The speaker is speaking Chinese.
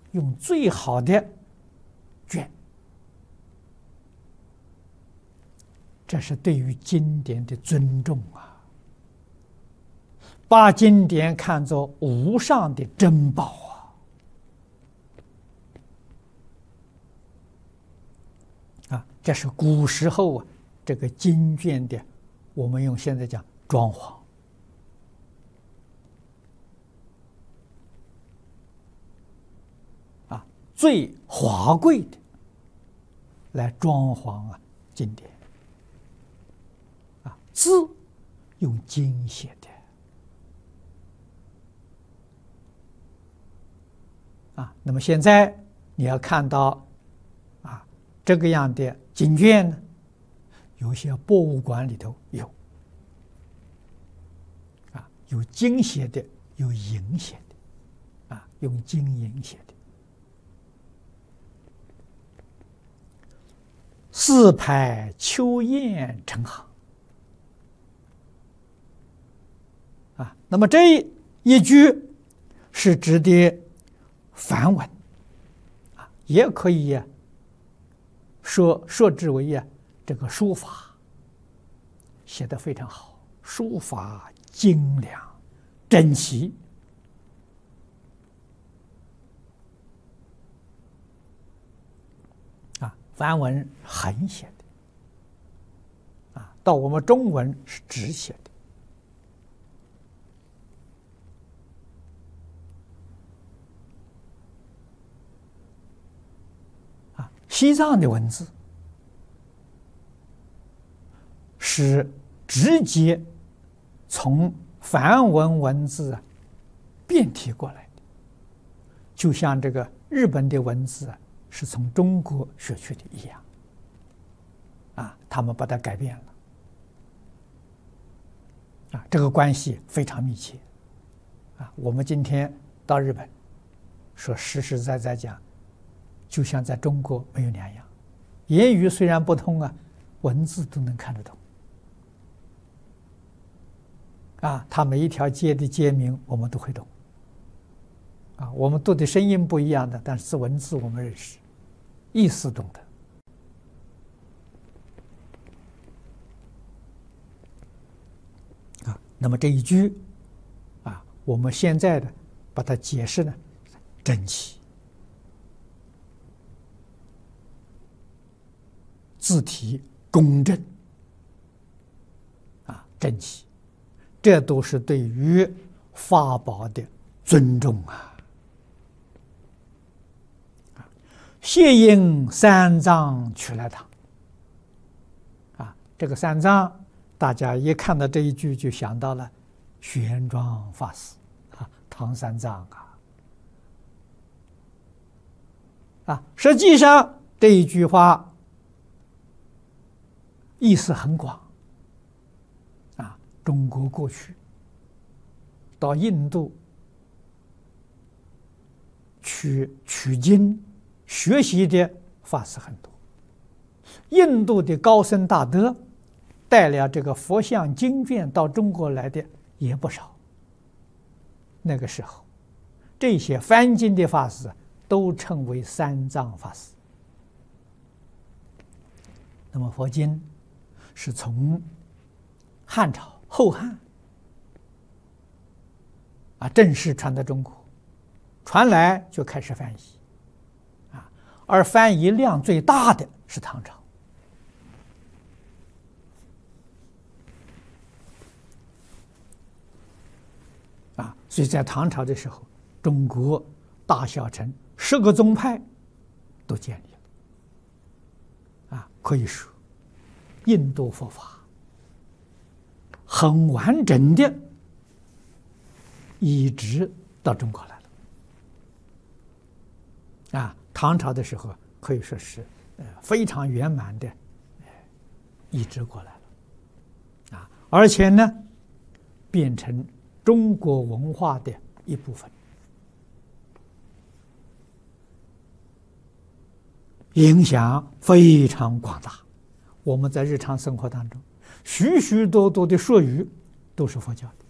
用最好的卷，这是对于经典的尊重啊！把经典看作无上的珍宝啊！这是古时候啊，这个经卷的，我们用现在讲装潢啊，最华贵的来装潢啊经典啊，字用金写的啊。那么现在你要看到啊这个样的经卷呢，有些博物馆里头有啊，有金写的，有银写的啊，用金银写的。四排秋雁成行啊，那么这一句是指的梵文啊，也可以说之为这个书法写得非常好，书法精良整齐啊，梵文横写的啊，到我们中文是直写的啊。西藏的文字是直接从梵文文字变体过来的，就像这个日本的文字是从中国学去的一样啊，他们把它改变了啊，这个关系非常密切啊。我们今天到日本，说实实在在讲，就像在中国没有两样，言语虽然不通啊，文字都能看得懂啊。它每一条街的街名我们都会懂啊，我们读的声音不一样的，但是文字我们认识，意思懂得啊。那么这一句啊，我们现在的把它解释呢，整齐，字体工整啊，整齐，这都是对于法宝的尊重啊。谢应三藏取来唐啊，这个三藏，大家一看到这一句就想到了玄奘法师啊，唐三藏啊。实际上这一句话意思很广啊。中国过去到印度去取经学习的法师很多，印度的高僧大德带了这个佛像经卷到中国来的也不少。那个时候，这些翻经的法师都称为三藏法师。那么佛经是从汉朝后汉啊正式传到中国，传来就开始翻译啊，而翻译量最大的是唐朝啊。所以在唐朝的时候，中国大小乘10个宗派都建立了啊，可以说印度佛法很完整的移植到中国来了啊。唐朝的时候可以说是非常圆满的移植过来了啊，而且呢变成中国文化的一部分，影响非常广大。我们在日常生活当中，许许多多的术语都是佛教的